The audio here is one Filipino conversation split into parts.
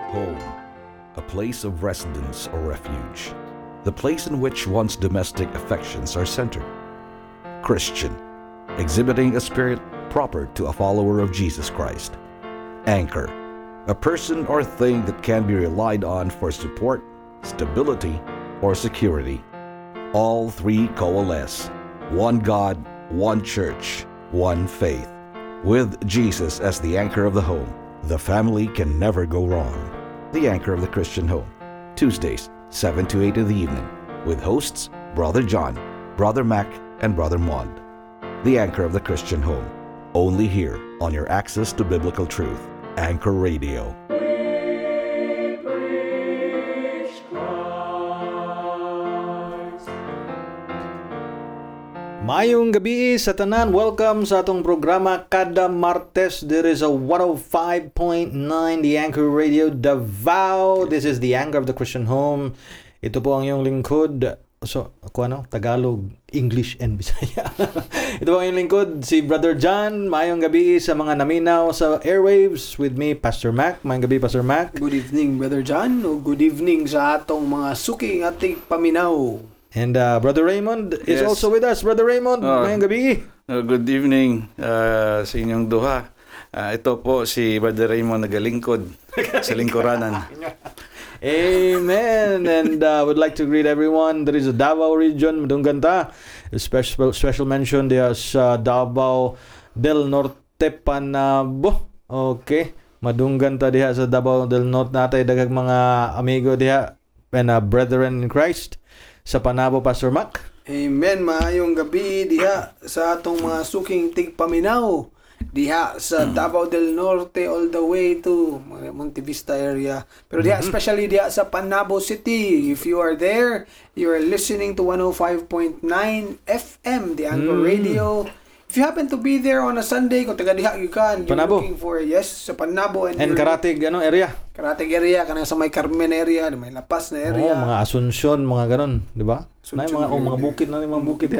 Home, a place of residence or refuge, the place in which one's domestic affections are centered. Christian, exhibiting a spirit proper to a follower of Jesus Christ. Anchor, a person or thing that can be relied on for support, stability, or security. All three coalesce. One God, one church, one faith. With Jesus as the anchor of the home, the family can never go wrong. The Anchor of the Christian Home, Tuesdays, 7 to 8 in the evening, with hosts Brother John, Brother Mac, and Brother Mond. The Anchor of the Christian Home, only here on your access to biblical truth, Anchor Radio. Mayong gabi sa tanan. Welcome sa atong programa kada Martes. There is a 105.9 The Anchor Radio Davao. This is the Anchor of the Christian Home. Ito po ang iyong lingkod. So, Tagalog, English, and Bisaya. Ito po ang iyong lingkod, si Brother John. Mayong gabi sa mga naminaw sa airwaves. With me, Pastor Mac. Mayong gabi, Pastor Mac. Good evening, Brother John. O good evening sa atong mga suking ating paminaw. And Brother Raymond is also with us. Brother Raymond, mayong gabi. Good evening sa inyong duha. Ito po si Brother Raymond nagalingkod sa lingkuranan. Amen. And would like to greet everyone. There is a Davao region, Madunganta. Special mention there sa Davao del Norte, Panabo. Okay. Madunganta diha sa Davao del Norte natay daghang mga amigo diha and brethren in Christ. Sa Panabo, Pastor Mac. Amen. Maayong gabi diha sa atong mga suking tigpaminaw. Diha sa Davao del Norte all the way to Monte Vista area. Pero diha, especially diha sa Panabo City. If you are there, you are listening to 105.9 FM, the Anchor Radio. If you happen to be there on a Sunday, kung taga diha you can, you're Panabo. looking for, sa Panabo. And Karatig, area? Karatig area, kanang sa may Carmen area, may Lapas na area. Mga Asuncion, mga ganon, di ba? Mga bukid na mga bukid.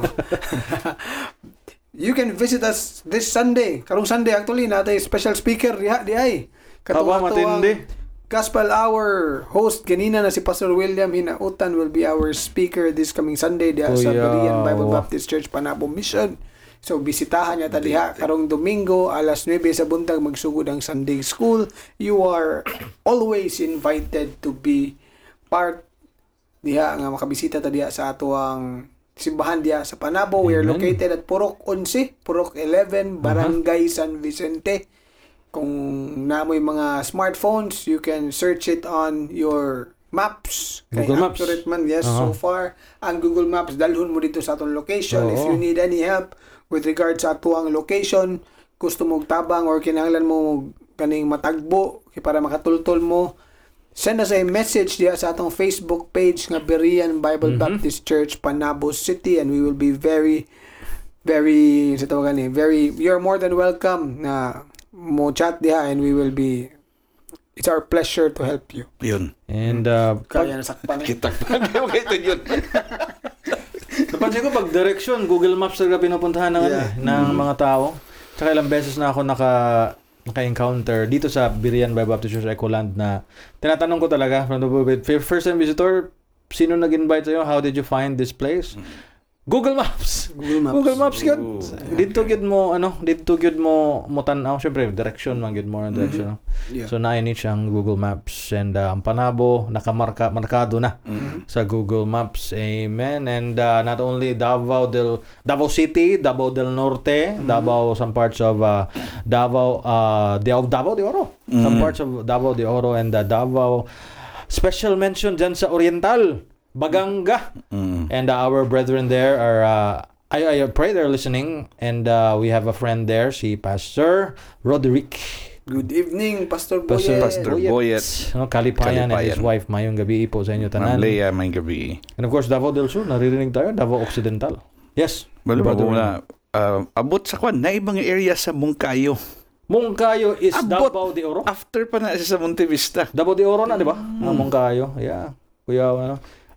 You can visit us this Sunday. Karong Sunday actually natin special speaker diay. Matindi. Gospel Hour host ganina na si Pastor William Hinautan will be our speaker this coming Sunday diha sa Berean Bible Baptist Church Panabo Mission. So bisitahan niya ta diha karong Domingo alas 9 sa buntag magsugod ang Sunday School. You are always invited to be part diha nga makabisita ta diha sa atuang simbahan diha sa Panabo. We are located at Purok 11, Purok 11, Barangay San Vicente. Kung namoy mga smartphones, you can search it on your maps. Google Maps. Accurate man, yes, so far. Ang Google Maps, dalhon mo dito sa atong location. If you need any help with regards sa atuang location, gusto mong tabang or kinahanglan mo kaning matagbo para makatultol mo, send us a message diya sa atong Facebook page nga Berean Bible Baptist Church Panabo City, and we will be very you're more than welcome na mo chat diha, and we will be, it's our pleasure to help you. Yun. And Kaya nasakpan. Yun. napansin ko pag direction, Google Maps talaga pinupuntahan ng mga tao. Tsaka ilang beses na ako naka-encounter dito sa Berean Bible Baptist Church Ecoland na tinatanong ko talaga from the first time visitor, sino nag-invite sa'yo? How did you find this place? Google Maps yun. Dito gyud mo mo tan-aw syempre direction man gyud mo ang direction. So na ini siyang Google Maps, and ang Panabo markado na sa Google Maps. Amen. And not only Davao City, Davao del Norte, Davao, some parts of Davao de Oro. Some parts of Davao de Oro and Davao. Special mention dyan sa Oriental, Baganga. And our brethren there are I pray they're listening, and we have a friend there, si Pastor Roderick. Good evening, Pastor Boyet. Pastor Boyet. Kalipayan and his wife. Mayong gabi po sa inyo tanan. Ma'am Leia, mayong gabi. And of course, Davao del Sur, naririnig tayo. Davao Occidental. Yes. Well, abot sa kwan na ibang area sa Mungkayo. Mungkayo is Davao de Oro. After pa na sa Monte Vista. Davao de Oro na, di ba? Mungkayo. Yeah. Kuya,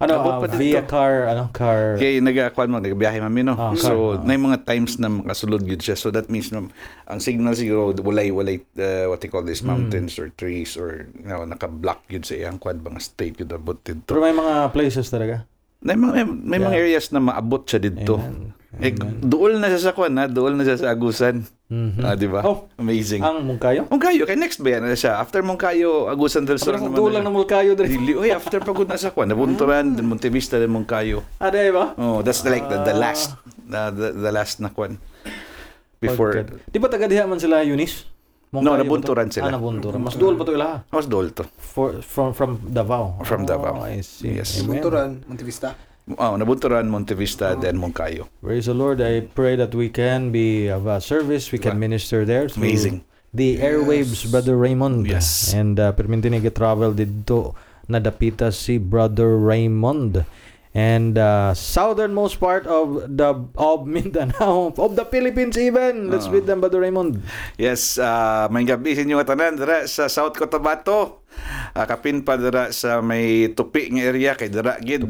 Ano, Abot pa via dito. car. Kaya nagabiyahe mami, no? Ah, So, car. na yung mga times na makasulod yun siya. So, that means, no, ang signal siguro, walay, what they call this, mountains or trees or, naka-block yun sa iyang kwan, mga state yun abot dito. Pero may mga places talaga. May mga areas na maabot siya dito. Amen. Duol na siya sa kwan, ha? Duol na siya sa Agusan. Di ba? Oh, Amazing. ang Mungkayo? Mungkayo, kay next ba yan na siya? After Mungkayo, Agusan del Sur Pero dulang ng Mungkayo din. Dili, after pagod na sa kwan, Nabunturan, then Monte Vista, then Mungkayo. Ada ba? Oh, that's like the last, the last na kwan. Before, Di ba taga diha man sila Eunice? No, nabunturan sila. Nabunturan. Mas duol pa to ilaha. mas dool to. From Davao. From Davao. I see. Yes. Amen. Bunturan, Monte Vista. Nabunturan, Monte Vista, then Mungkayo. Praise the Lord. I pray that we can be of a service. We can minister there. through Amazing. The airwaves, Brother Raymond. Yes. And perminti ni travel dito nadapita si Brother Raymond. And southernmost part of Mindanao, of the Philippines even. Let's meet them, Brother Raymond. Yes, may gabi sa inyo nga tanan dira sa South Cotabato. Kapin pa dira sa may tupi nga area kay dira gid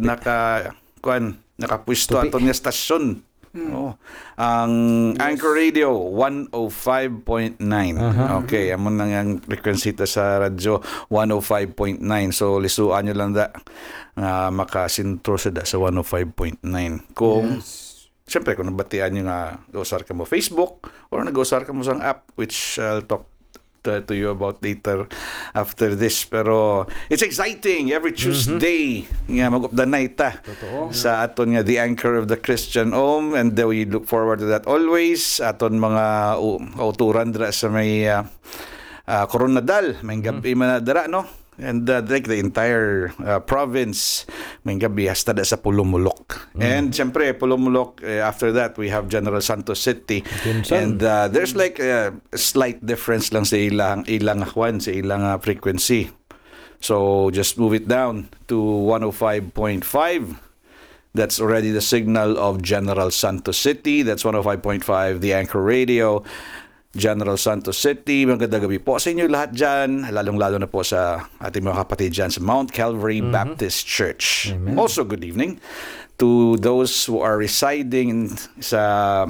nakapwesto Tupi. aton nga stasyon. Oh. Ang Anchor Radio 105.9. Okay, amon nang ang frequency ta sa radyo 105.9. So lisuan nyo lang da makasintro sa 105.9. Kung siyempre kung nabatian nyo nga nag-usar ka mo Facebook or nag-usar ka mo sa app, which I'll talk to you about later after this. Pero it's exciting every Tuesday nga mag-up the night sa aton nga The Anchor of the Christian Home, and we look forward to that always. Aton mga kauturan dira sa may Coronadal, may gabi man dira, no? And like the entire province, may gabi hasta da sa Pulumulok. And siyempre, Pulumulok, after that, we have General Santos City. And there's like a slight difference lang sa ilang frequency. So just move it down to 105.5. That's already the signal of General Santos City. That's 105.5, the Anchor Radio. General Santos City. Magandang gabi po sa inyo lahat dyan, lalong-lalo na po sa ating mga kapatid dyan sa Mount Calvary Baptist Church. Amen. Also, good evening to those who are residing sa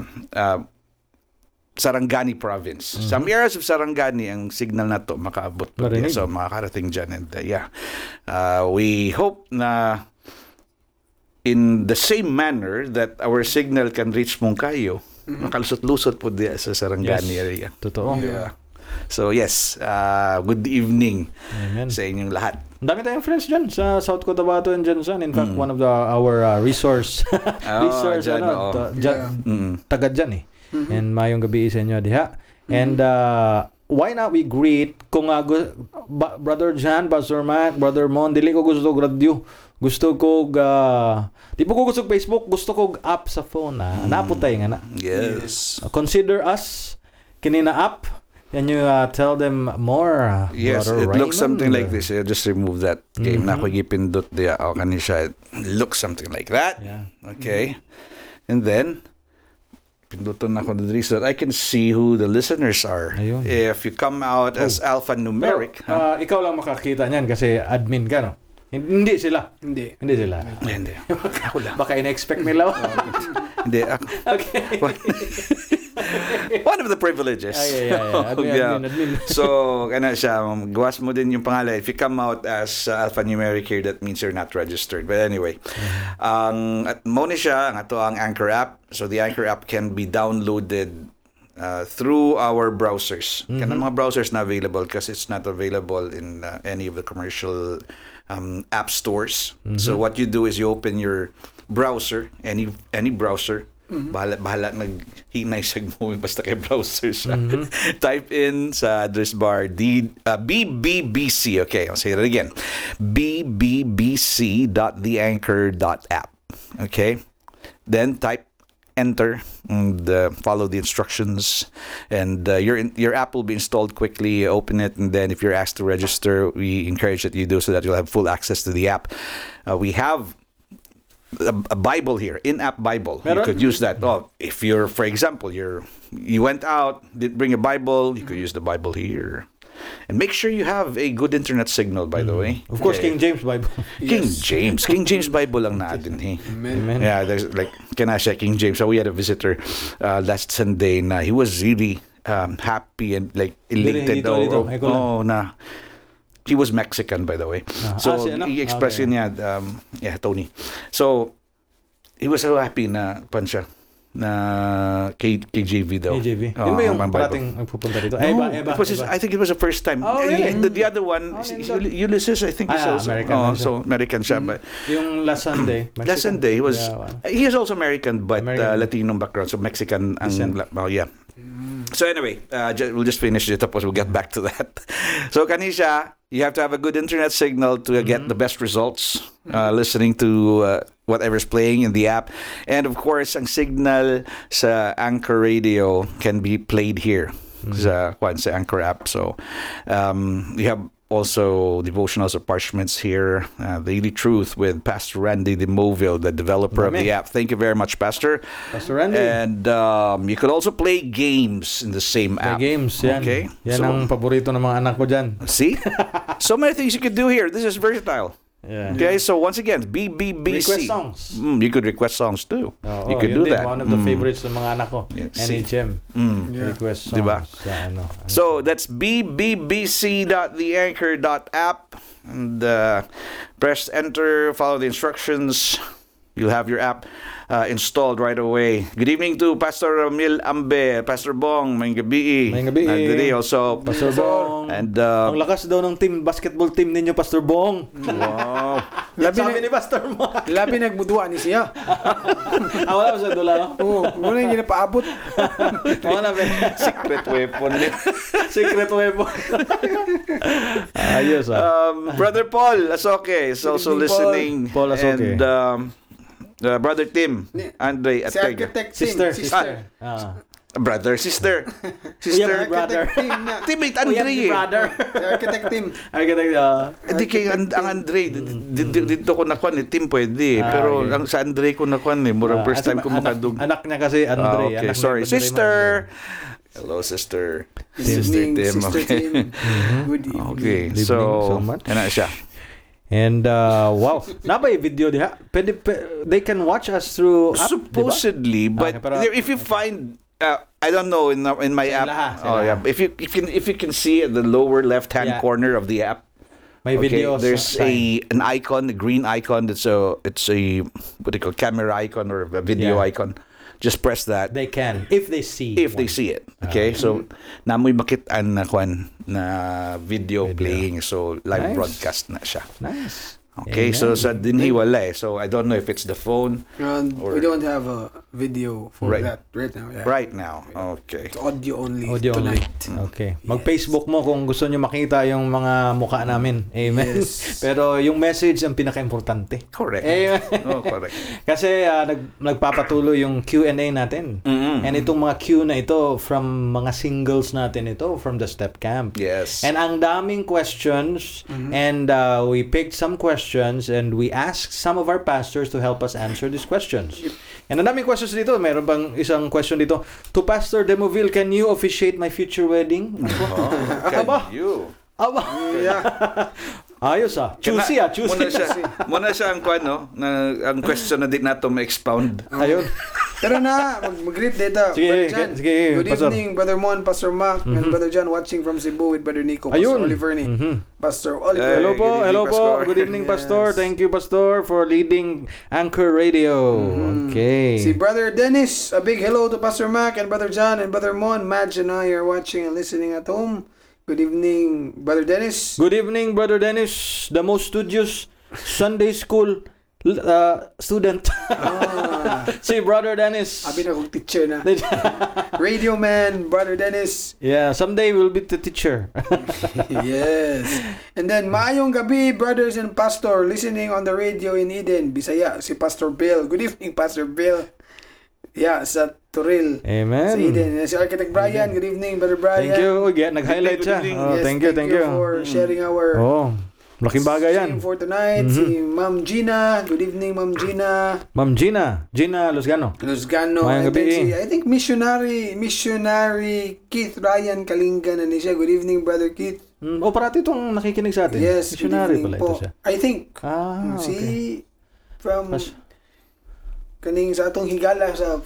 Sarangani Province. Some areas of Sarangani, ang signal na to makaabot po Marinig. so makakarating dyan. And we hope na in the same manner that our signal can reach Mungkayo, makalusot-lusot po diya sa Sarangani area. Totoo. Yeah. So yes, good evening Amen. sa inyong lahat. Ang dami tayong friends dyan sa South Cotabato and Jensen. In fact, one of our resource dyan, taga dyan eh. And mayong gabi sa inyo diha. And why not we greet kung Brother Jan, Pastor Mac, Brother Mon, dili ko gusto radio. Gusto ko di po ko gusto Facebook, gusto ko app sa phone na. Naputay nga na. Yes. Consider us kinina app. Can you tell them more? Yes, Brother it looks Raymond? something like this. I'll just remove that. Okay, nako gipindot diya. O kanisya. It looks something like that. Yeah. Okay. And then pinduton ako na diri so that I can see who the listeners are. Ayun. If you come out as alphanumeric, Pero, ikaw lang makakita niyan kasi admin ka, no? Hindi sila. Hindi. Hindi. Ako lang. Baka in-expect nila. Hindi. Ako. Okay. One of the privileges. Admin. So, siya, gawas mo din yung pangalan. If you come out as alphanumeric here, that means you're not registered. But anyway, at mo ni siya, ang Anchor app. So, the Anchor app can be downloaded through our browsers. Kanang mga browsers na available because it's not available in any of the commercial app stores. So, what you do is you open your browser, any browser. Bahala naghinay sa mo basta kay browser siya. Type in sa address bar BBBC. Okay, I'll say it again. BBBC.theanchor.app. Okay? Then type enter and follow the instructions, and your app will be installed quickly. Open it, and then if you're asked to register, we encourage that you do so that you'll have full access to the app. We have a Bible here, in-app Bible. You could use that. If you're, for example, you went out, didn't bring a Bible, you could use the Bible here. And make sure you have a good internet signal, by the way. Of course, Okay. King James Bible. King James Bible lang natin eh. Amen. Yeah, there's like Kanasha King James. So we had a visitor last Sunday na he was really happy and like elated. Dito, ay ko lang. Na he was Mexican, by the way. So si ano? he expressed Okay. niya, Tony. So he was so happy na siya na KJV daw. KJV. Oh, Yun ba yung ang Bible. parating magpupunta dito? No, Eba. it was I think it was the first time. Oh, really? The other one, Ulysses, I think is also American lang siya. so American siya. But Yung last Sunday. Mexican. last Sunday, he was Yeah, he is also American, but American. Latino background, so Mexican. Descent. Yeah. So anyway, we'll just finish it up. We'll get back to that. So Kanisha, you have to have a good internet signal to get the best results. Listening to whatever's playing in the app, and of course, ang signal sa Anchor Radio can be played here sa Anchor app. So we have also devotionals or parchments here. Daily Truth with Pastor Randy DeMoville, the developer of the app. Thank you very much, Pastor. Pastor Randy. And you could also play games in the same The app. games, yan. Okay. Yan ang paborito ng mga anak ko dyan. See? So many things you could do here. This is versatile. Yeah. Okay, so once again, BBBC. Request songs. You could request songs too. You could yun do din, that. one of the favorites ng mga anak ko. Yeah, see. NHM. Yeah. Request songs. Diba? Sa ano. So that's bbbc.theanchor.app and press enter, follow the instructions. You'll have your app installed right away. Good evening to Pastor Ramil Ambe, Pastor Bong, may gabi. May gabi. Today also. Pastor Bong. And Ang lakas daw ng basketball team ninyo, Pastor Bong. wow. Sabi ni Pastor Bong. Labi nagbuduan ni siya. Wala ba sa dula, no? Oo, muna yung ginapaabot. Wala ba? Secret weapon. Secret weapon. Ayos, Brother Paul Asoke is also evening, Paul. listening. Paul Asoke. And Brother Tim, Andre Si Atega. Architect Team. Sister. Brother, sister. Yeah, brother. Architect Team na. Teammate Andre eh. brother. Si Architect Team. Hindi kay ang Andre, dito ko nakuha ni Tim pwede eh. Pero ang sa Andre ko nakuha eh. Murang first time ko makadug. Anak niya kasi, Andre. Okay, Anak sorry. niya, Andre Sister! Hello, sister. Sister Evening, Tim. Sister Okay. Team. Good evening. Okay, Good evening so so, much. yan na siya. And wow, nabay video diha. They can watch us through app, Supposedly, but Okay, pero- if you find I don't know in my app. Sila. If you can see at the lower left-hand Yeah. corner of the app. May video there's an icon, a green icon. It's a what do you call camera icon or a video Yeah. icon. Just press that They can if they see. if they see it. Okay, so namoy makitaan na kwan na video playing. So live Nice. broadcast na siya. Nice. Okay, so sa dinhiwala eh. So I don't know if it's the phone And Or- we don't have a video for Right. that right now. Yeah. right now. Okay. It's audio only Audio only. tonight. Okay. Mag-Facebook mo kung gusto nyo makita yung mga mukha namin. Amen. Yes. Pero yung message ang pinaka-importante. Correct. Amen. Oh, correct. Kasi nagpapatuloy yung Q&A natin. And itong mga Q na ito from mga singles natin ito from the Step Camp. Yes. And ang daming questions and we picked some questions and we asked some of our pastors to help us answer these questions. And ang daming questions dito. Meron bang isang question dito. To Pastor Demoville, can you officiate my future wedding? Can you? Aba. Ayos Choosy Muna siya ang kwan, no? Ang question na din nato ma-expound. Ayun. Pero mag-greet data. Sige, Brother John. sige, Good Pastor. evening, Brother Mon, Pastor Mac, and Brother John watching from Cebu with Brother Nico, Ayun. Pastor Oliver ni. Pastor Oliver. Hello po, Good evening, hello po. Pastor. Good evening, Yes. Pastor. Thank you, Pastor, for leading Anchor Radio. Okay. Si Brother Dennis, a big hello to Pastor Mac and Brother John and Brother Mon. Madge and I are watching and listening at home. Good evening, Brother Dennis. Good evening, Brother Dennis, the most studious Sunday school student. Si Brother Dennis. Abi na kong teacher na. Radio man, Brother Dennis. Yeah, someday we'll be the teacher. Yes. And then, maayong gabi, brothers and pastor, listening on the radio in Eden, Bisaya, si Pastor Bill. Good evening, Pastor Bill. Yeah, sa Turil. Amen. Sa Eden. Si Architect Brian, good evening, Brother Brian. Thank you. Nag-highlight Good siya. evening. Oh, Yes, thank you. for sharing our Oh, laking bagay yan. stream for tonight. Si Ma'am Gina. Good evening, Ma'am Gina. Ma'am Gina Luzgano. Luzgano. Mayang And then gabi. I think missionary Keith Ryan Kalinga na ni siya. Good evening, Brother Keith. O parati itong nakikinig sa atin. Yes, good missionary evening pala po. ito siya. I think. Okay. From kaning sa atong higala sa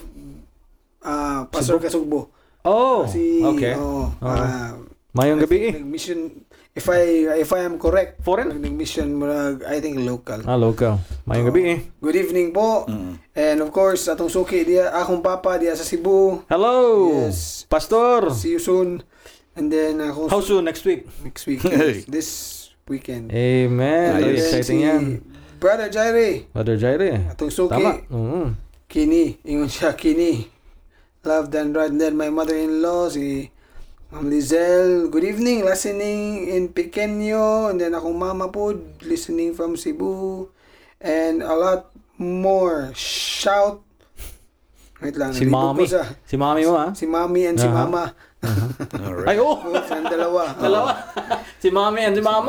Pastor Kasugbo. Oh, Si okay. Mayong gabi Mission, if I am correct. Foreign? Nag-mission murag, I think local. Local. Mayong gabi Good evening po. And of course, atong suki diya, akong papa diya sa Cebu. Hello, Yes. Pastor. See you soon. And then akong How soon? Next week? next weekend. This weekend. Amen. And Very then exciting si yan. Brother Jairi, Brother Jaire. atong suki. Tama. Kini, ingon siya, Kini. Love and right. And then my mother-in-law, si Ma'am Lizelle. Good evening, listening in Pequeño. And then akong mama po, listening from Cebu. And a lot more. Shout. Wait lang. Si nalibog Mommy. ko sa- Si Mommy mo, ha? Si Mommy and si Mama. Alright. Ay, oh! Ang dalawa. Dalawa. Si Mommy and si Mama.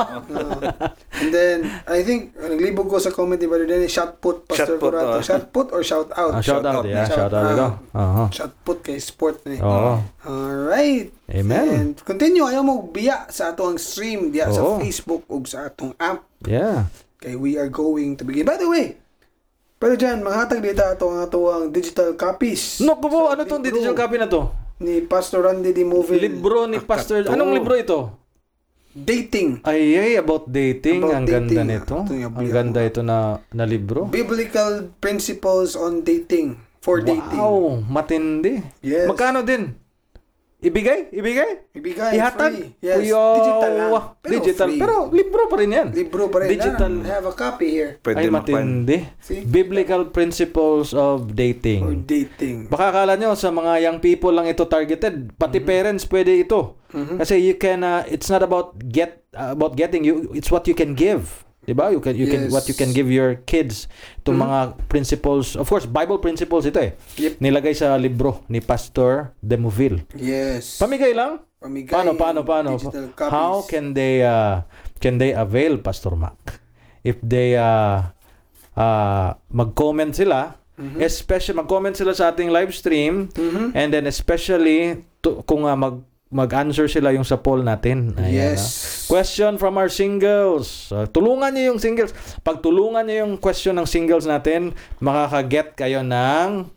And then, I think, naglibog ko sa comment ni Brother Dennis, shot put, Pastor Shot put, Curato. Shot put or shout out? Shout out, yeah. Shout out ito. Shot put kay sport na eh. Oo. Alright. Amen. And continue, ayaw mo biya sa atong stream diya sa Oo. Facebook o sa atong app. Yeah. Kay we are going to begin. By the way, pero dyan, manghatag dito ang digital copies. No, po, ano tong libro digital copy na to? Ni Pastor Randy D. Movil. Libro ni Pastor. Anong libro ito? Dating. Ay, about dating. About Ang ganda dating. nito. Ito yung Ang ganda ito na libro. Biblical Principles on Dating. For dating. Wow, matindi. Yes. Magkano din? Ibigay? Ibigay, Ihatag? free. Yes, Kuya, digital lang. Pero digital. free. Pero libro pa rin yan. Libro pa rin. Digital. I have a copy here. Pwede Ay, makuha. matindi. See? Biblical Principles of For Dating. dating. Baka akala nyo sa mga young people lang ito targeted. Pati parents pwede ito. Kasi you can, it's not about getting, it's what you can give. Diba? You can Yes. what you can give your kids to mga principles. Of course, Bible principles ito eh. Yep. Nilagay sa libro ni Pastor Demoville. Yes. Pamigay lang? Pamigay. Paano? Digital copies. How can they avail, Pastor Mac? If they mag-comment sila, especially mag-comment sila sa ating live stream, and then especially kung mag-answer sila yung sa poll natin. Ayan, Yes. Question from our singles. Tulungan niyo yung singles. Pag tulungan niyo yung question ng singles natin, makaka-get kayo ng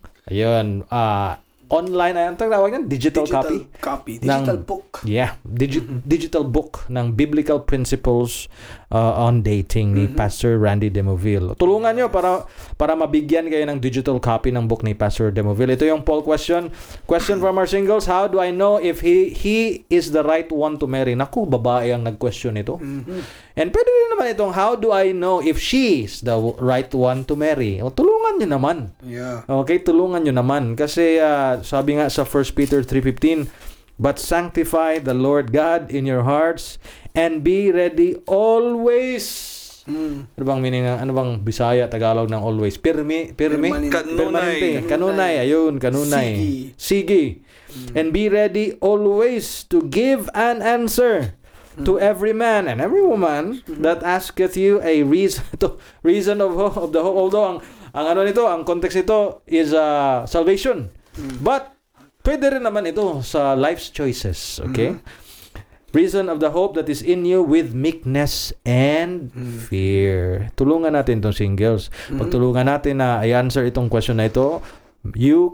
online, ang tawag yan? Digital copy? Digital book. Yeah, digital book ng Biblical Principles on Dating ni Pastor Randy Demoville. Tulungan nyo para mabigyan kayo ng digital copy ng book ni Pastor Demoville. Ito yung poll question. Question from our singles, how do I know if he is the right one to marry? Naku, babae ang nag-question ito. And pwede rin naman itong, how do I know if she is the right one to marry? O, tulungan nyo naman. Yeah. Okay, tulungan nyo naman. Kasi sabi nga sa 1 Peter 3:15, but sanctify the Lord God in your hearts and be ready always. Ano bang meaning ng, ano bang Bisaya, Tagalog ng always? Permanente. Kanunay. Ayun, kanunay. Sige. And be ready always to give an answer to every man and every woman that asketh you a reason of the hope. Although ang ano nito, ang context nito is salvation. But pwede rin naman ito sa life's choices, okay? Reason of the hope that is in you with meekness and fear. Tulungan natin itong singles. Pag tulungan natin na i-answer itong question na ito, you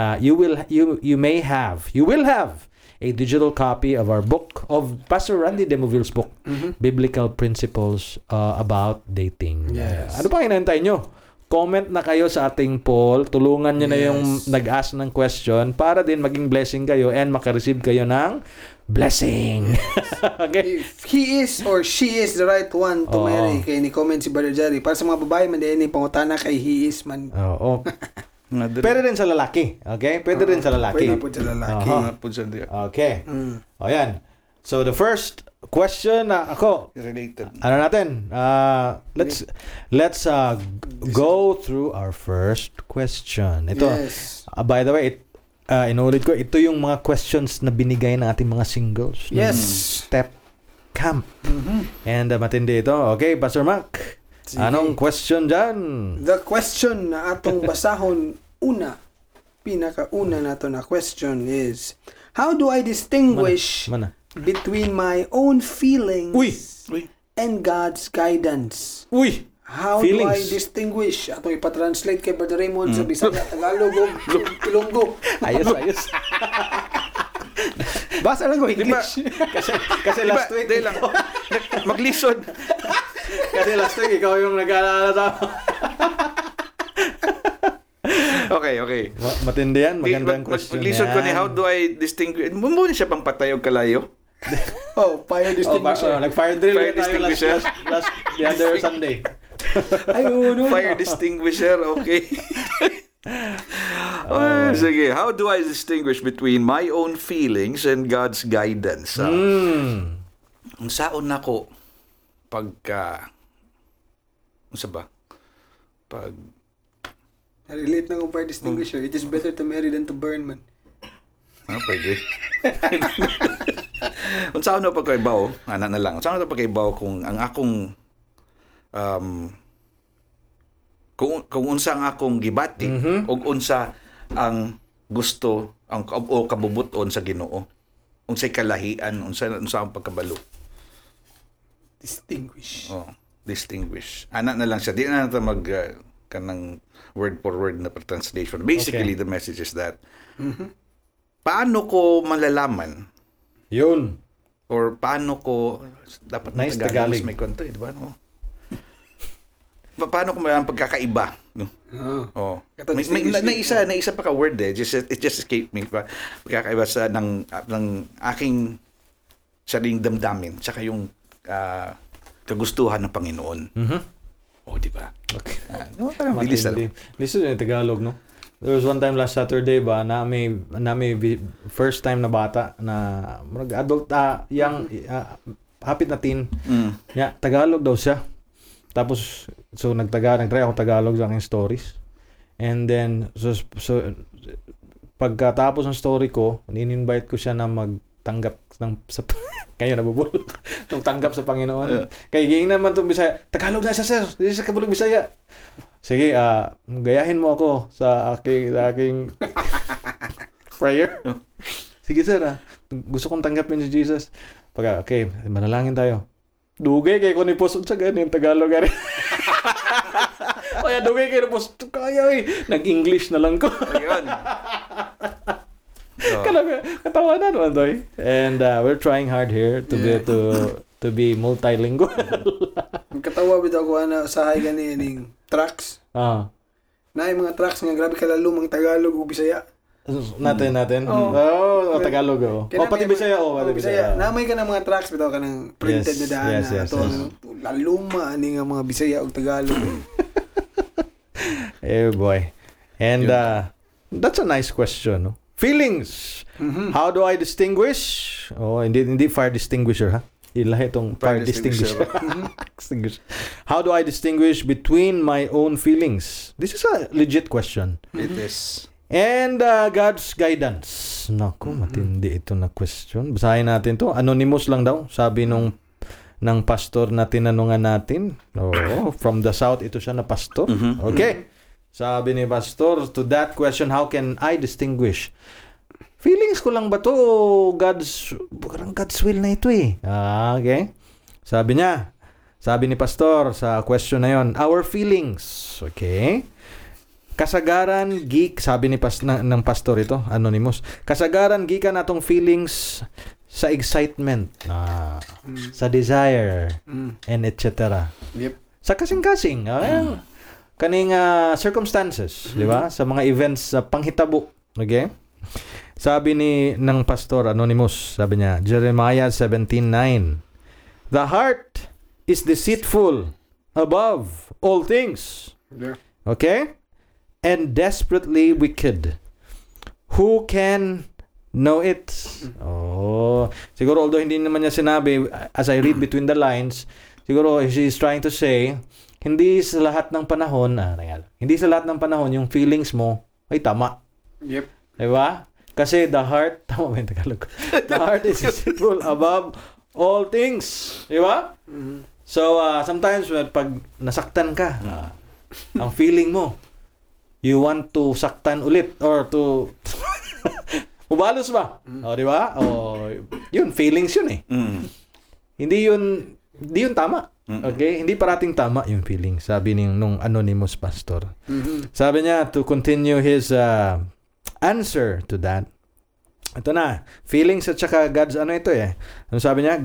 will have a digital copy of our book, of Pastor Randy Demoville's book, Biblical Principles about Dating. Yes. Ano pang hinahintay nyo? Comment na kayo sa ating poll. Tulungan nyo na yung nag-ask ng question para din maging blessing kayo and makareceive kayo ng blessing. Okay? If he is or she is the right one to marry, kay ni comment si Brother Jerry. Para sa mga babae man din pangutana kay he is man. Oo. Pwede rin sa lalaki. Okay? Pwede rin sa lalaki. Pwede po sa lalaki. Okay. O yan. So the first question na ako, Related. ano natin? Let's go through our first question. Ito, Yes. by the way, inulit ko, ito yung mga questions na binigay ng ating mga singles. Yes. Step Camp. And matindi ito. Okay, Pastor Mac. Sige. Anong question dyan? The question na atong basahon pinakauna nato na question is, how do I distinguish Mana? between my own feelings Uy! and God's guidance. Uy! How do I Feelings. distinguish? Atong ipatranslate kay Brother Raymond sa Bisaya, Tagalog, o Ilonggo. Ayos. Basa lang ko English. Kasi last week, Dahil lang. Maglisod. kasi last week, ikaw yung nag-aalala sa Okay. Matindi yan, magandang question Maglisod ko ni yan. how do I distinguish? Muna siya pang patayog kalayo. Fire distinguisher. Nag-fire drill Fire tayo distinguisher. last the other Sunday. Ayun. Fire distinguisher, okay. Sige, how do I distinguish between my own feelings and God's guidance? Ang saon nako pagka unsa ba? Pag Relate na kung fire distinguisher. It is better to marry than to burn, man. pwede. Unsa na pagkaibaw? Ana na lang. Unsa na pagkaibaw kung ang akong kung unsa ang akong gibati o unsa ang gusto o kabubuton sa Ginoo, unsay kalahian, unsa ang pagkabalo. Distinguish. Ana na lang siya. Di na natin mag kanang word for word na translation. Basically, the message is that paano ko malalaman Yun. or paano ko dapat Nice Tagalog Tagalog. may kwento, di ba? No? Paano ko malaman pagkakaiba? No? Oh. Naisa pa ka word it just escaped me pa. Pagkakaiba sa ng aking sariling damdamin tsaka yung kagustuhan ng Panginoon. Di ba? Okay. Bilis na. Listen yung Tagalog, no? There was one time last Saturday ba na may first time na bata na adult young hapit na teen. Yeah, Tagalog daw siya. Tapos nagtry ako Tagalog sa aking stories. And then so pagkatapos ng story ko, in-invite ko siya na magtanggap sa kayo nabubulol. Nung tanggap sa Panginoon. Kaya ging naman itong Bisaya. Tagalog na siya, sir. Hindi siya kabulog Bisaya. Sige, gayahin mo ako sa aking prayer. Sige, sir. Gusto kong tanggapin si Jesus. Okay, manalangin tayo. Dugay kay ko ni Pusod sa ganyan Tagalog gani. Kaya dugay kay ni Pusod kaya nag-English na lang ko. Ayun. Katawanan man doy. And we're trying hard here to be multilingual. Katawa bitaw ko usahay gani ning tracks. Naay mga tracks nga grabe kalalo mga Tagalog ug Bisaya. Natin. Tagalog. Pati Bisaya. Pati Bisaya. Namay ka ng mga tracks bitaw ka ng printed na daan. Yes. Laluma ani nga mga Bisaya ug Tagalog. Boy. And that's a nice question, no? Feelings. How do I distinguish? Hindi fire distinguisher, ha? Ilahi itong fire distinguisher. How do I distinguish between my own feelings? This is a legit question. It is. And God's guidance. Naku, matindi ito na question. Basahin natin to. Anonymous lang daw. Sabi ng pastor na tinanungan natin. From the south, ito siya na pastor. Okay. Sabi ni pastor, to that question, how can I distinguish? Feelings ko lang ba to o God's will na ito eh. Okay. Sabi ni pastor sa question na yon, our feelings. Okay. Kasagaran sabi ni ng pastor ito, anonymous. Kasagaran gikan atong feelings sa excitement, sa desire, and etc. Yep. Sa kasing-kasing, kaning circumstances, di ba? Sa mga events sa panghitabo. Okay? Sabi ng pastor anonymous, sabi niya, Jeremiah 17:9. The heart is deceitful above all things. Okay? And desperately wicked. Who can know it? Siguro although hindi naman niya sinabi, as I read between the lines, siguro she's trying to say, hindi sa lahat ng panahon, yung feelings mo ay tama. Yep. Diba? Kasi the heart, tama ba yung Tagalog? The heart is deceitful above all things. Diba? So, sometimes pag nasaktan ka, ang feeling mo, you want to saktan ulit or to ubalos ba? Diba? yun, feelings yun eh. Hindi yun tama. Okay? Hindi parating tama yung feeling, sabi nung anonymous pastor. Sabi niya, to continue his answer to that, ito na, feelings at saka God's ano ito eh. Ano sabi niya?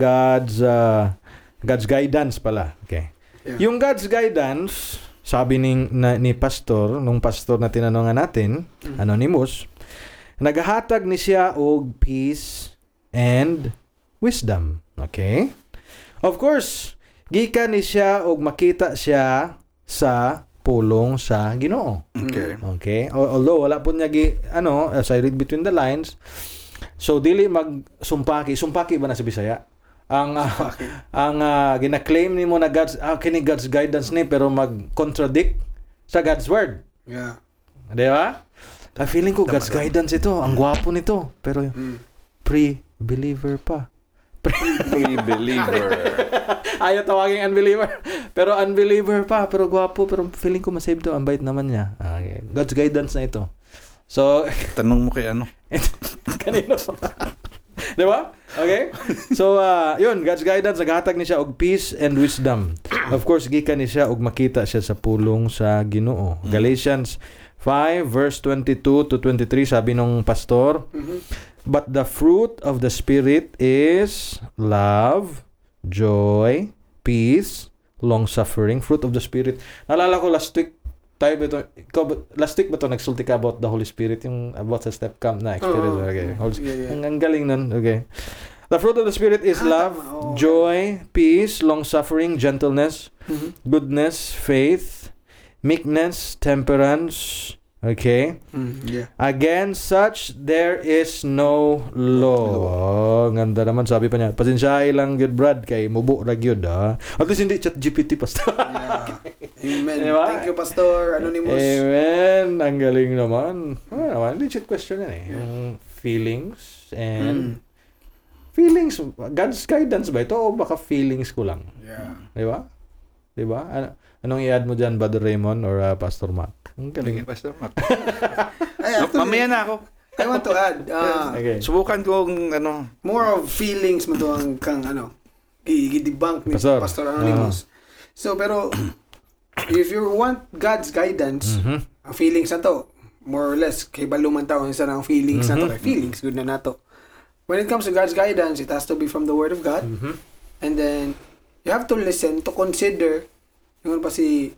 God's guidance pala. Okay. Yeah. Yung God's guidance, sabi ni pastor, nung pastor na tinanongan natin, anonymous, naghahatag ni siya og peace and wisdom. Okay? Of course, gikan ni siya og makita siya sa pulong sa Ginoo. Okay? Although wala po niya as I read between the lines, so dili magsumpaki ba na sa Bisaya? Ang gina-claim nimo na kini God's guidance ni pero mag-contradict sa God's word. Yeah. Di ba? Feeling ko God's guidance ito, ang gwapo nito, pero pre-believer pa. Pre-believer. Ayaw tawaging unbeliever. Pero unbeliever pa, pero gwapo, pero feeling ko masave to, ang bait naman niya. Okay. God's guidance na ito. So, tanong mo kay ano? Kanino? Di ba? Okay? So, yun, God's guidance, naghatag ni siya og peace and wisdom. Of course, gikan ni siya og makita siya sa pulong sa Ginoo. Galatians 5 verse 22 to 23, sabi nung pastor, but the fruit of the Spirit is love, joy, peace, long-suffering. Fruit of the Spirit. Naalala ko last week ba ito nagsulti ka about the Holy Spirit, yung about sa step camp na experience. Okay. Ang galing nun. Okay. The fruit of the Spirit is love, joy, peace, long-suffering, gentleness, goodness, faith, meekness, temperance. Okay? Against such, there is no law. Ganda naman, sabi pa niya. Pasensyahay lang yun, Brad, kay mubo ra gyud At least hindi chat GPT, pastor. Amen. Diba? Thank you, Pastor Anonymous. Amen. Ang galing naman. Legit question yan eh. Yung feelings and feelings. God's guidance ba ito o baka feelings ko lang? Yeah. Diba? Anong i-add mo dyan, Brother Raymond or Pastor Mac? Ang galing. Pastor Mac. Mamaya na ako. I want to add. Okay. Subukan ko more of feelings mo to ang kang i-debunk ni Pastor Anonymous. So, pero if you want God's guidance, ang feelings na to, more or less, kay baluman tao isa ng feelings na to. Kay feelings, good na nato. When it comes to God's guidance, it has to be from the Word of God. And then, you have to listen, to consider, yung pa si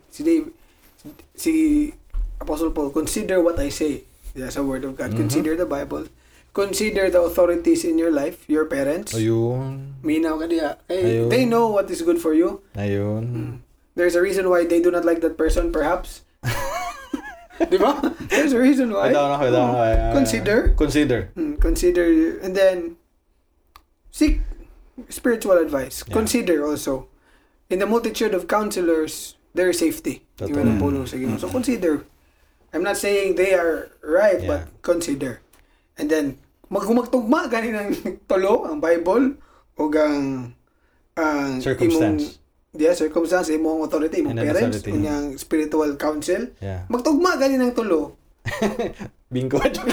Apostle Paul, consider what I say. That's a Word of God. Consider the Bible. Consider the authorities in your life, your parents. Ayun. Minaw ka diya. They know what is good for you. Ayun. There's a reason why they do not like that person, perhaps. Di ba? There's a reason why. Consider. Consider. And then, seek spiritual advice. Yeah. Consider also. In the multitude of counselors, there is safety. So consider. I'm not saying they are right, but consider. And then, magtugma gani ng tulo, ang Bible, o ang circumstance. Circumstance, imong authority, imong parents, unyang spiritual counsel. Yeah. Magtugma gani ng tulo. Bingo.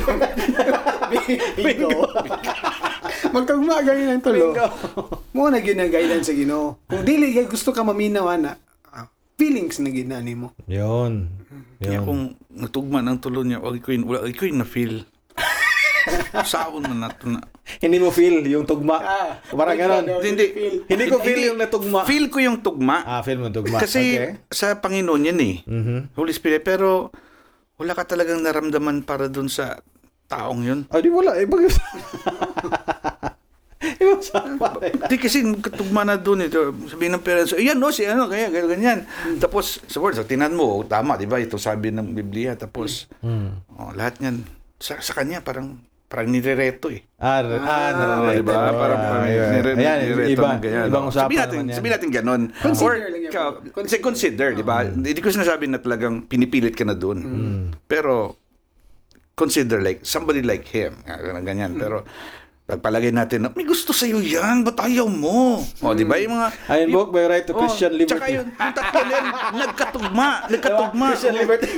Bingo. Magtugma gani ng tulo. Mo na gyud ang guidance sa Ginoo. Kung dili gusto ka maminaw ana, feelings na gid na nimo. Yon. Kung natugma ng tulo niya, wala ko na feel. Saon man nato na. Hindi mo feel yung tugma. Parang gano'n. Hindi ko feel yung natugma. Feel ko yung tugma. Feel mo tugma. Kasi sa Panginoon yan eh. Holy Spirit. Pero wala ka talagang naramdaman para dun sa taong yun. Di wala. Di kasi katugma na dun ito. Sabihin ng parents, ayan no, si ano, kaya ganyan. Tapos, sa words, tinan mo, tama, di ba? Ito sabi ng Biblia. Tapos, lahat yan, sa kanya, parang nirereto eh. Nirereto. Diba? Parang nirereto ng ganyan. Ibang usapan naman yan. Sabihin natin ganon. Consider, di ba? Hindi ko sinasabi na talagang pinipilit ka na dun. Pero, consider like, somebody like him. Ganyan. Pero, pagpalagay natin na, may gusto sa'yo yan, ba't ayaw mo? Di ba yung mga... I invoke my right to Christian liberty. Tsaka yung tatlo yan, nagkatugma. Christian liberty.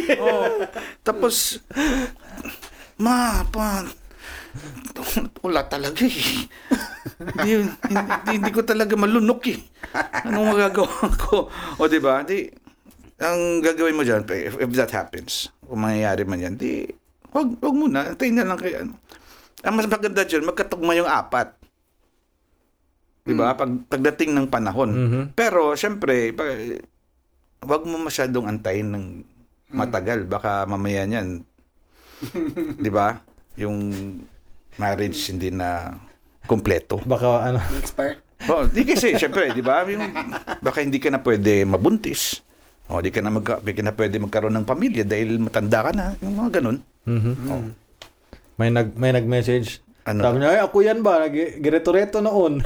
Tapos, wala talaga eh. hindi ko talaga malunok eh. Anong magagawa ko? O diba? Ang gagawin mo dyan, if that happens, kung mangyayari man yan, wag muna, antayin na lang kayo. Ang mas maganda dyan, magkatugma yung 4. Diba? Pagdating ng panahon. Pero, syempre, wag mo masyadong antayin ng matagal. Baka mamaya niyan, diba? Yung marriage hindi na kompleto. Baka Expire? Di kasi, syempre, diba? Baka hindi ka na pwede mabuntis. Di ka na pwede magkaroon ng pamilya dahil matanda ka na. Yung mga ganun. May nag-message. Ano? Sabi niya, ako yan ba? Gireto-reto noon.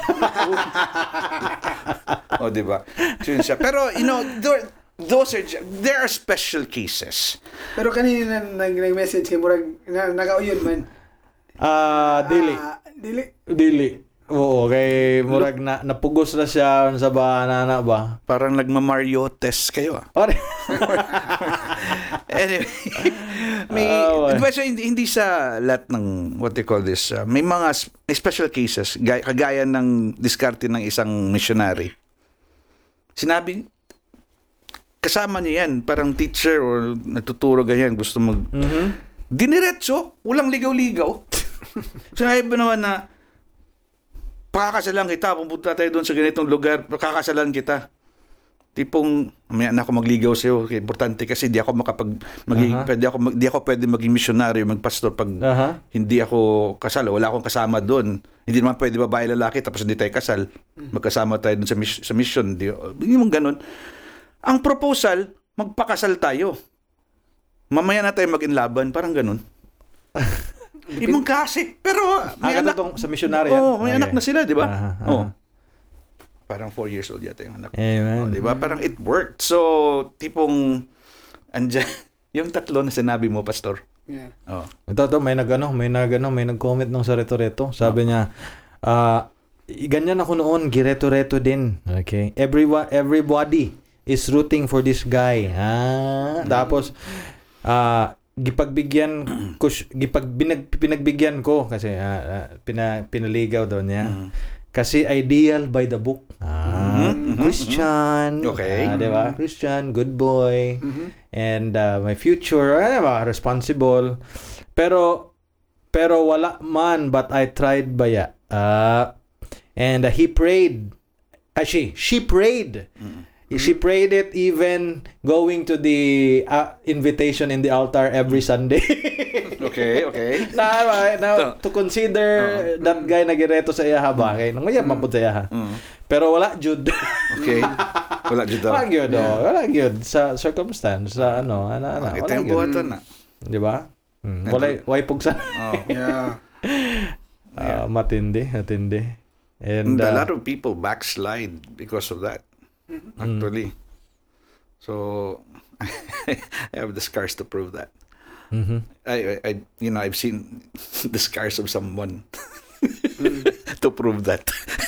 Diba? So, yun siya. Pero, there are special cases. Pero kanina nag-message kay murag nagauyon man. Dili. Oo, kay murag napugos na siya sa banana ba? Parang nagma-Mario test kayo Anyway, hindi sa lahat ng what they call this, may special cases, kagaya ng diskarte ng isang missionary. Sinabi, kasama niya yan, parang teacher or nagtuturo ganyan, gusto diniretso, walang ligaw-ligaw. Sinabi ba naman na, pakakasalan kita, pupunta tayo doon sa ganitong lugar, pakakasalan kita. Tipong, may anak ko magligaw sa'yo, importante kasi di ako di ako pwede maging misyonaryo, magpastor pag hindi ako kasal, wala akong kasama doon. Hindi naman pwede babae lalaki tapos hindi tayo kasal. Magkasama tayo doon sa mission. Hindi mo ganun. Ang proposal, magpakasal tayo. Mamaya na tayo mag-inlaban, parang ganun. Ibang kasi. Pero may anak sa missionary. May anak na sila, di ba? Parang 4 years old yata yung anak. Di ba? Parang it worked. So, tipong andyan, yung 3 na sinabi mo, Pastor. Yeah. Ito, may nag-comment nung sa Reto-Reto. Sabi niya, ganyan ako noon, gireto-reto din. Okay? Everybody is rooting for this guy. Tapos, pinagbigyan ko kasi pinaligaw daw niya. Kasi ideal by the book. Christian. Okay. Diba? Christian, good boy. And my future, responsible. Pero wala man, but I tried baya. And he prayed. She prayed. She prayed it even going to the invitation in the altar every Sunday. Okay. Now, to consider that guy na gireto sa iya ba? Kay nang mayab mapud sa iya. Pero wala jud. Okay. Wala jud. Wala jud sa circumstance sa wala Ito yung buhatan na. Di ba? Way pugsa. Yeah. Matindi. And a lot of people backslide because of that. Actually. So I have the scars to prove that. I've seen the scars of someone to prove that.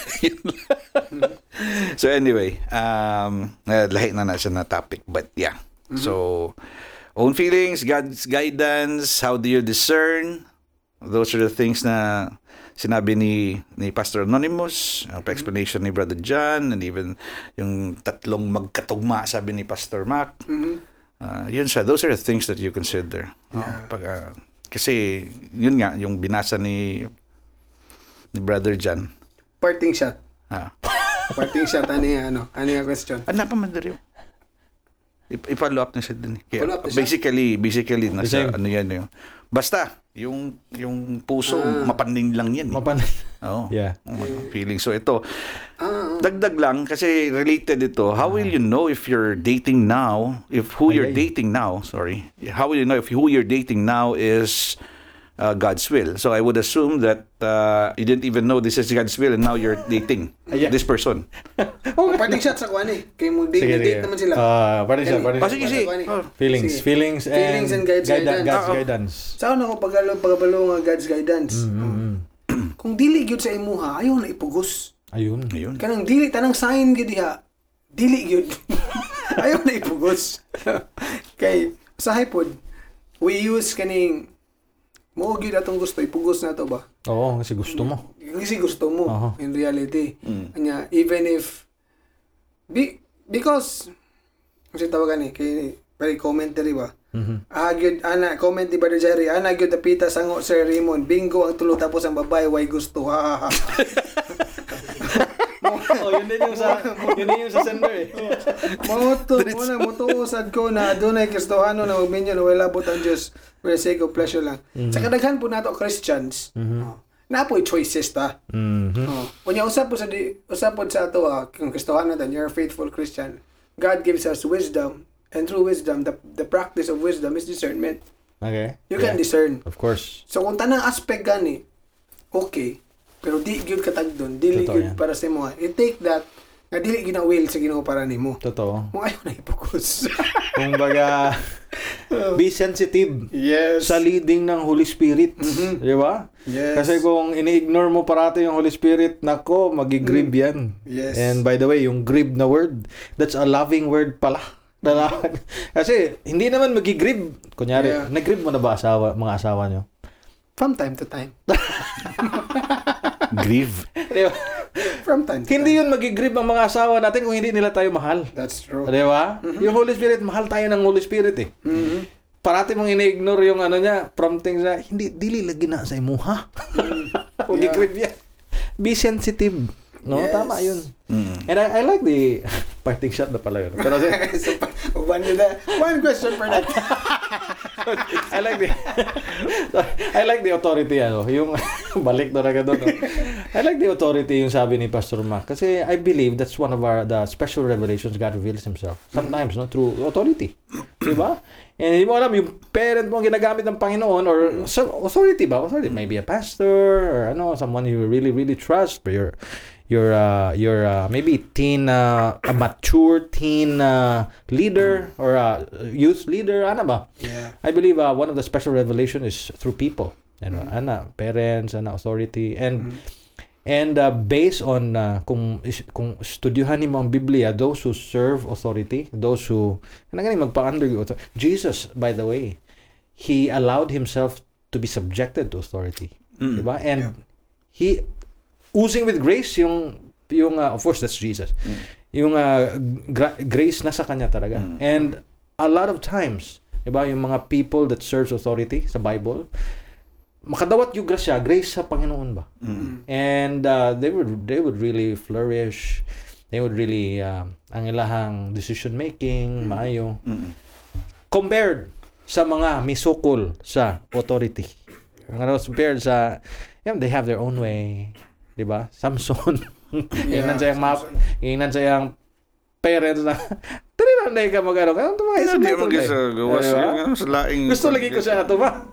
So anyway, lahi na siya na topic, but yeah. So own feelings, God's guidance, how do you discern? Those are the things na sinabi ni Pastor Anonymous, ang explanation ni Brother John, and even yung 3 magkatugma, sabi ni Pastor Mac. Yun siya. Those are the things that you consider. Kasi, yun nga, yung binasa ni Brother John. Parting shot. Parting shot, ano yung question? Ano pa madariw? I-follow up na siya din. Follow up na Basically, nasa ano yan yun. Basta, yung puso, mapaning lang yan. Yeah. Feeling. So ito, dagdag lang, kasi related ito, how will you know if you're dating now, how will you know if who you're dating now is God's will? So I would assume that you didn't even know this is God's will and now you're dating this person. Parting shot sa kuwan kay mo date naman sila. Parting shot. Sige. Feelings and God's guidance. Saan ako pagabalo nga God's guidance? Kung dili gyud sa imuha, ayaw na ipugos. Ayun. Kanang dili tanang sign gyud diha. Dili gyud. Ayaw na ipugos. Kay sa pod, we use kaning mo gyud atong gusto ipugos na to ba? Oo, kasi gusto mo. kasi gusto mo in reality. Kanya, even if because kasi tawagan kay very commentary ba? Good, ana comment ni Brother Jerry, ana gyud dapita sango Sir Raymond, bingo ang tulo tapos ang babae way gusto. Ha. Yun din yung sa sender eh. Moto sad ko na adunay Kristohano na magminyo na wala labot ang Dios for the sake of pleasure lang. Sa kadaghan po nato Christians, napoy choices ta. Unya usap po sa ato kung Kristohano then you're a faithful Christian. God gives us wisdom, and through wisdom, the practice of wisdom is discernment. Okay. You can discern. Of course. So kung tanang aspect gani, okay. Pero di gyud katag doon, dili gyud para sa imo. You take that nga dili gyud na will sa Ginoo para nimo. Totoo. Mo ayo na i-focus. Kung baga be sensitive sa leading ng Holy Spirit, di ba? Yes. Kasi kung ini-ignore mo parati yung Holy Spirit, nako, magi-grieve yan. Yes. And by the way, yung grieve na word, that's a loving word pala. Kasi hindi naman magi-grieve. Kunyari, nag-grieve mo na ba mga asawa nyo? From time to time. Grieve. Di ba? From time to Hindi time. yun magi-grieve ang mga asawa natin kung hindi nila tayo mahal. That's true. Di ba? Yung Holy Spirit, mahal tayo ng Holy Spirit eh. Parati mong ini-ignore yung niya, prompting na, hindi, dili lagi na sa imuha. Magi-grieve yan. Be sensitive. No, Yes. tama yun. And I like the parting shot na pala yun. Pero So, one question per night. I like the authority yung balik na doon. I like the authority yung sabi ni Pastor Mac kasi I believe that's one of the special revelations God reveals himself. Sometimes through authority. Di ba? And hindi mo alam yung parent mo ginagamit ng Panginoon or authority ba? Authority maybe a pastor or someone you really really trust or your maybe a mature teen leader or youth leader ba? Yeah. I believe one of the special revelation is through people, parents, authority, and based on kung studyuhan mo ang Biblia, those who serve authority, those who magpa-under Jesus, by the way, he allowed himself to be subjected to authority, diba? And he oozing with grace yung of course that's Jesus. Yung grace nasa kanya talaga. And a lot of times, diba, yung mga people that serves authority sa Bible, makadawat yung grasya, grace sa Panginoon ba? And they would really flourish. They would really ang ilahang decision making maayo. Compared sa mga misukol sa authority. Compared sa they have their own way. Diba? Samson. Ingnan sa yung parents na trinanday ka mag-ano. Hindi mo kasi gawas sa laing. Gusto lagi ko siya ito ba?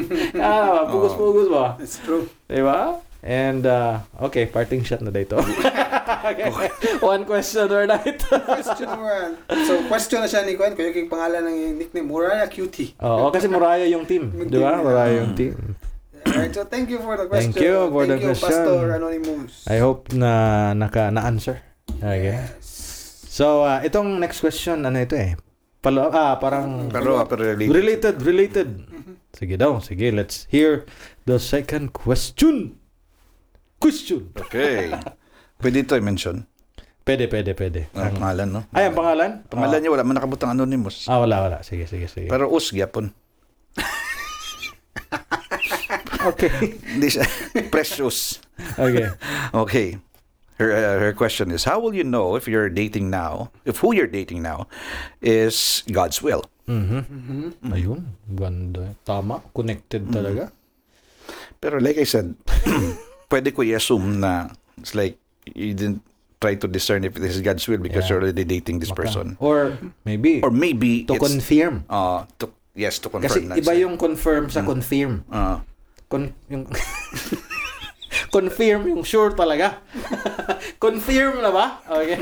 Pugos-pugos ba? It's true. Diba? And, okay, parting shot na dito. Okay. One question or night. Question one. So, question na siya ni Kwen. Kaya yung pangalan ng nickname, Moriah Cutie. Oo, kasi Moriah yung team. Diba? Moriah yung team. Alright, so thank you for the question. Thank you for the question. Pastor Anonymous. I hope na na-answer. Okay. So, itong next question, ito eh. Parang related. Sige daw. Sige, let's hear the second question. Okay. Pwede ito i-mention. Pwede. Ang pangalan, no? Ay, ang pangalan? Pangalan niya, wala man nakabutang Anonymous. Wala. Sige. Pero gyapon. Okay. Hindi siya. Precious. Okay. Her question is, how will you know if who you're dating now is God's will? Ayun. Ganda. Tama. Connected talaga. Pero like I said, pwede ko i-assume na it's like you didn't try to discern if this is God's will because you're already dating this person. Or maybe to to confirm. To confirm. Kasi iba yung confirm sa confirm. Yung confirm yung sure talaga. Confirm na ba? Okay.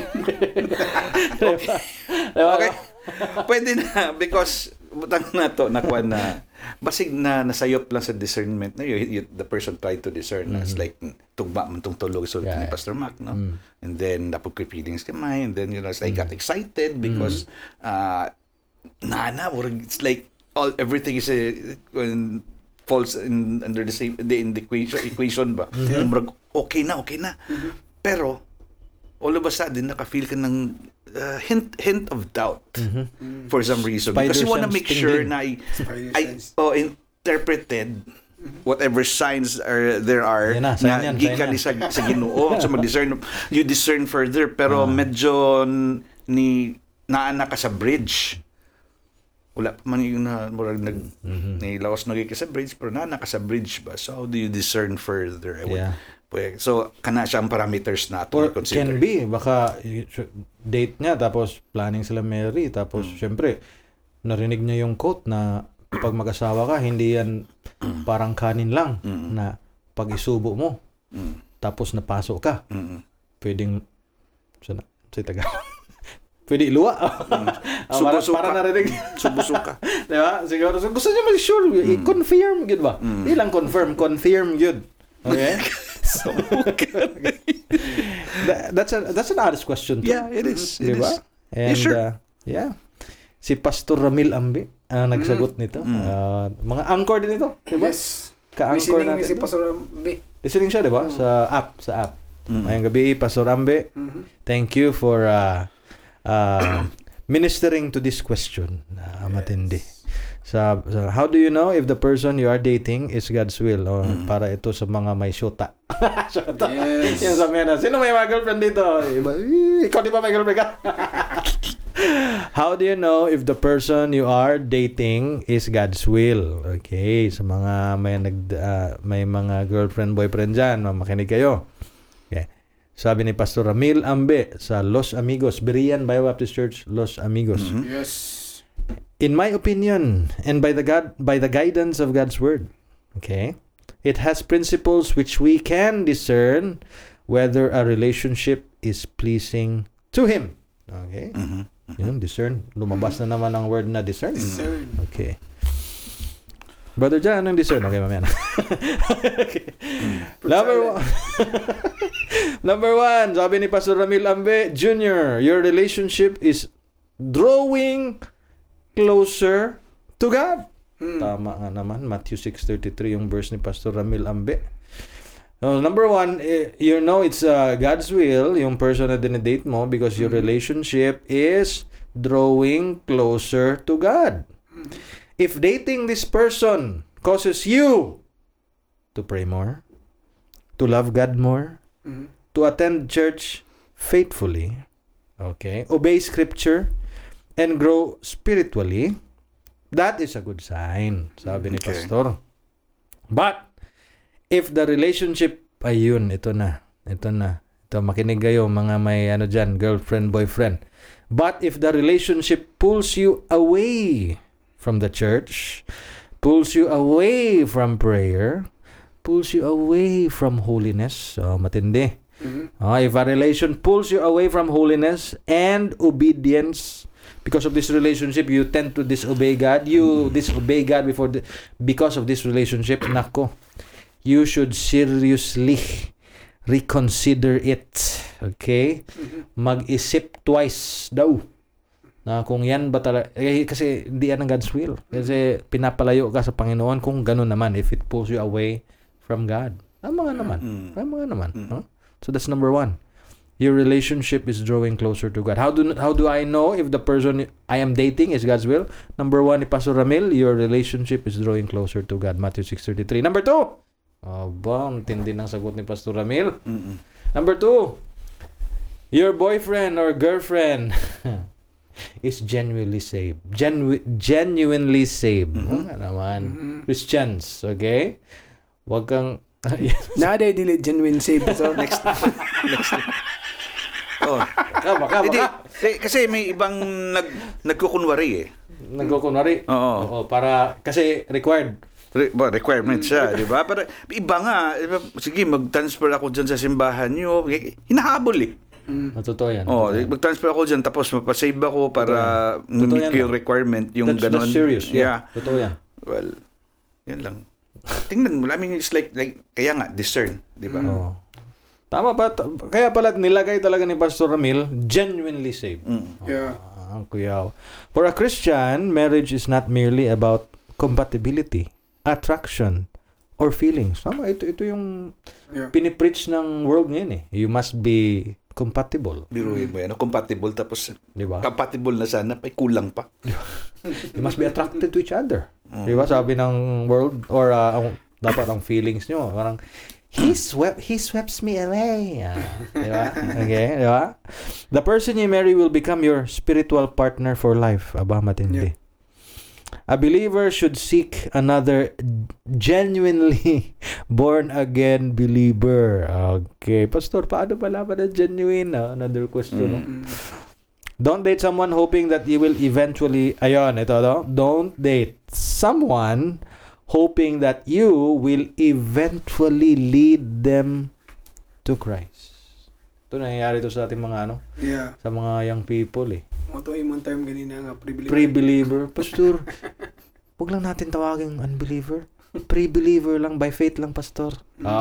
Okay. Pwede na because butang na to nakuha na basig na nasayop lang sa discernment na the person tried to discern it's like tugma man tong tulog so ni Pastor Mac no and then napog ko feelings kamay and then it's like got excited because it's like everything is falls under the same in the equation ba. Murag, okay na. Pero all of a sudden naka-feel ka ng hint of doubt for some reason. Because you want to make sure na I interpreted whatever signs there are Yan na, na gikan sa Ginoo. So you discern further, pero medyo naana ka sa bridge. Wala pa man yung murag nilawas na ka sa bridge, pero naana ka sa bridge ba? So how do you discern further? So kana siyang parameters na to or consider. can be baka date niya tapos planning sila marry tapos syempre narinig niya yung quote na pag mag-asawa ka hindi yan parang kanin lang na pag isubo mo tapos napasok ka pwedeng sa Tagalog pwede iluwa para narinig subusuka diba siguro so, gusto niya mag-sure i-confirm yun ba hindi lang confirm yun okay. So, that's an honest question too. Yeah, it is. It diba? is. And sure. Si Pastor Ramil Ambi ang nagsagot nito. Mga anchor din ito, diba? Yes. Ka-anchor natin. Si Pastor Ambi. Listening siya, diba? Sa app. Ngayong gabi, Pastor Ambi. Thank you for ministering to this question. Matindi. So, how do you know if the person you are dating is God's will? O para ito sa mga may syota. Yes. Yung sabi na, sino may mga girlfriend dito? Ikaw di ba may girlfriend ka? How do you know if the person you are dating is God's will? Okay, sa mga may mga girlfriend, boyfriend dyan, makinig kayo. Okay. Sabi ni Pastor Ramil Ambe sa Los Amigos, Berean Bible Baptist Church, Los Amigos. Yes. In my opinion, and by the guidance of God's word, okay, it has principles which we can discern whether a relationship is pleasing to Him. Okay, yun, discern. Lumabas na naman ang word na discern. Okay. Brother John, anong discern? Okay, mamaya na. Okay. Number one, sabi ni Pastor Ramil Ambe Jr., your relationship is drawing closer to God. Tama nga naman. Matthew 6:33 yung verse ni Pastor Ramil Ambe. Number one, you know it's God's will, yung person na dinedate mo because your relationship is drawing closer to God. If dating this person causes you to pray more, to love God more, to attend church faithfully, okay, obey scripture, and grow spiritually, that is a good sign, sabi ni Pastor. But, if the relationship, ayun, ito na, makinig kayo, mga may, dyan, girlfriend, boyfriend. But, if the relationship pulls you away from the church, pulls you away from prayer, pulls you away from holiness, so, matindi. If a relation pulls you away from holiness and obedience, because of this relationship, you tend to disobey God. You disobey God because of this relationship. Nako, you should seriously reconsider it. Okay? Mag-isip twice daw. Na kung yan ba talaga, kasi hindi yan ang God's will. Kasi pinapalayo ka sa Panginoon kung gano'n naman. If it pulls you away from God. Tama nga naman. Huh? So that's number one. Your relationship is drawing closer to God. How do I know if the person I am dating is God's will? Number one, ni Pastor Ramil, your relationship is drawing closer to God. Matthew 6:33. Number two, ang tindi ng sagot ni Pastor Ramil. Number two, your boyfriend or girlfriend is genuinely saved. Genuinely saved. Naman. Christians, okay? Wag kang Naday dili genuine save. So next. Baka. Kasi may ibang nagkukunwari Nagkukunwari? Oo. Para, kasi required. Requirement siya, di ba? Para iba nga, sige, mag-transfer ako dyan sa simbahan nyo. Hinahabol Totoo yan. Mag-transfer ako dyan, tapos mapasave ako para meet yung requirement, yung ganon. That's serious. Yeah. Totoo yan. Well, yan lang. Tingnan mo, I mean, it's like kaya nga, discern, di ba? Tama ba? Kaya pala nilagay talaga ni Pastor Ramil, genuinely saved. Yeah. For a Christian, marriage is not merely about compatibility. attraction, or feelings. Tama, ito yung pinipreach ng world ngayon eh. You must be compatible. Biruin mo yan. Compatible tapos Diba? compatible na sana, may kulang pa. You must be attracted to each other. Diba? Sabi ng world or dapat ang feelings nyo. Parang, he sweeps me away. Diba? Okay, diba? The person you marry will become your spiritual partner for life. Aba, matindi. A believer should seek another genuinely born-again believer. Okay. Pastor, paano malaman na genuine? Another question. No? Don't date someone hoping that you will eventually... Ayun, ito. No? Don't date someone hoping that you will eventually lead them to Christ. Ito nangyayari to sa ating mga sa mga young people eh. Ito yung term ganina nga, pre-believer. Pre-believer. Pastor, huwag lang natin tawagin unbeliever. Pre-believer lang, by faith lang, pastor.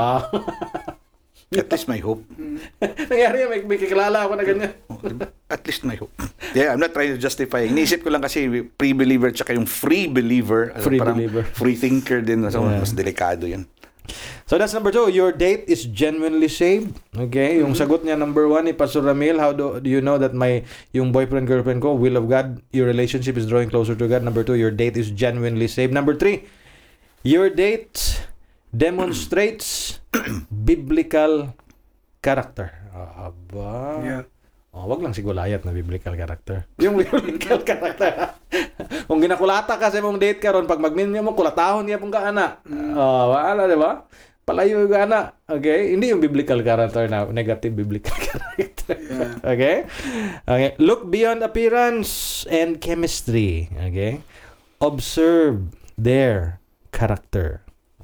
At least may hope. Nangyari yan, may kakilala ako na ganyan. At least may hope. Yeah, I'm not trying to justify. Iniisip ko lang kasi pre-believer tsaka yung free believer. Free parang believer. Free thinker din. So, mas delikado yan. So that's number 2. Your date is genuinely saved. Okay? Yung sagot niya number 1 ni Pastor Ramil, how do you know that yung boyfriend, girlfriend ko, will of God, your relationship is drawing closer to God. Number 2, your date is genuinely saved. Number 3, your date demonstrates biblical character. Aba. Wag lang si Goliath na biblical character. Yung biblical character. Kung ginakulata ka sa mong date karon, pag magminyo mo kulatahon niya pong kaana. Wala, di ba? Palayo yung kaana. Okay? Hindi yung biblical character na negative biblical character. Okay? Okay. Look beyond appearance and chemistry. Okay? Observe their character.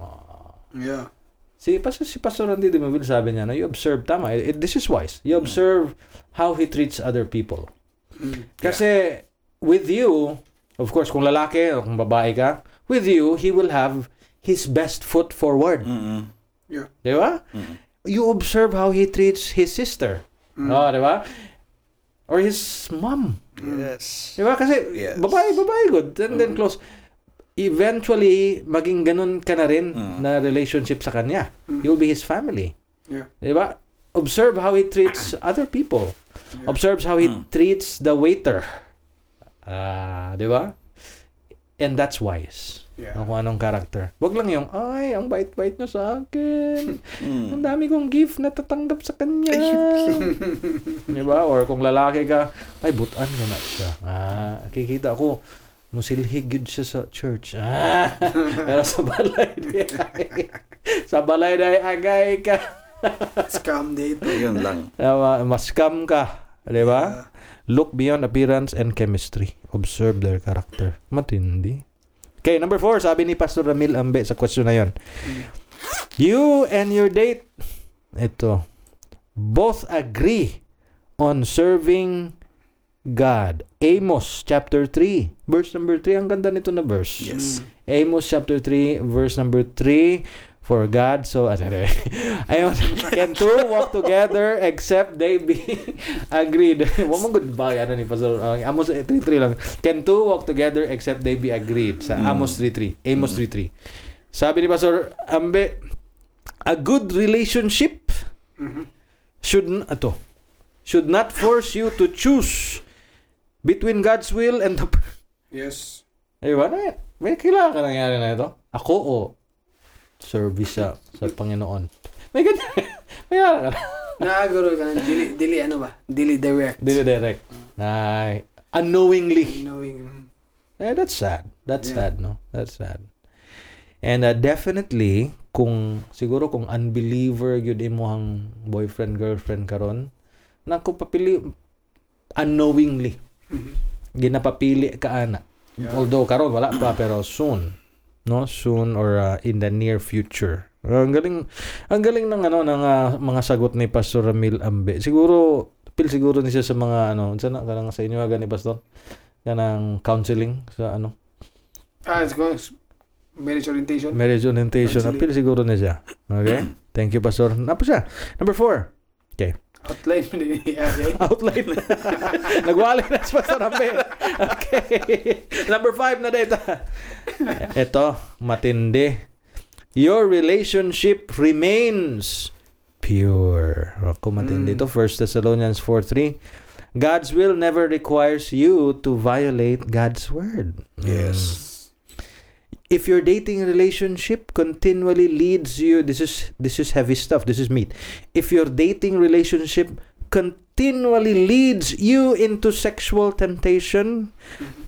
Si Pastor Randy Dimavil sabi niya, you observe, tama, this is wise. You observe how he treats other people. Kasi with you, of course, kung lalaki o kung babae ka, with you, he will have his best foot forward. Di ba? You observe how he treats his sister. Di ba? Or his mom. Yes. Di ba? Kasi babae good. And then close. Eventually, maging ganun ka na rin na relationship sa kanya. You'll be his family. Diba? Observe how he treats other people. Observe how he treats the waiter. Diba? And that's wise. Kung anong character. Wag lang yung, ay, ang bait-bait niya sa akin. Ang dami kong gift na tatanggap sa kanya. Diba? Or kung lalaki ka, ay, butan ka na siya. Kikita ko, musilhig yun siya sa church. Pero sa balay na agay ka. Scam dito. Yun lang. Mas-scam ka. Diba? Look beyond appearance and chemistry. Observe their character. Matindi. Okay, number 4. Sabi ni Pastor Ramil Ambe sa question na yun. You and your date, ito, both agree on serving God. Amos chapter 3 verse number 3. Ang ganda nito na verse. Yes. Amos chapter 3 verse number 3. For God so can two walk together except they be agreed. Wa mo goodbye ano ni Pastor Amos 3:3 lang. Can two walk together except they be agreed sa Amos 3:3. Amos 3:3. Sabi ni Pastor Ambe, a good relationship should not force you to choose between God's will and the... Yes. Ayun, may kailangan ka nangyari na ito? Ako o service sa Panginoon? May ganyan. May kailangan ka. Nakaguro ka ng dili ano ba? Dili direct. Dili direct. Unknowingly. Knowing. That's sad. That's sad, no? That's sad. And definitely, siguro kung unbeliever yun imuhang boyfriend, girlfriend karon, na kung papili unknowingly. Ginapapili ka ana. Although karon wala pa pero soon. No? Soon or in the near future. Ang galing ng mga sagot ni Pastor Ramil Ambe. Siguro niya sa mga kanang sa inyo ni Pastor. Kanang counseling sa It's marriage orientation. Marriage orientation. Apil siguro na siya. Okay? Thank you, Pastor. Napa siya? Number 4. Okay. Outline mo din niya. Outline. Nagwali na sa sarami. Okay. Number 5 na data. Ito, matindi. Your relationship remains pure. Ako matindi ito. 1 Thessalonians 4:3. God's will never requires you to violate God's word. Yes. If your dating relationship continually leads you, this is heavy stuff. This is meat. If your dating relationship continually leads you into sexual temptation,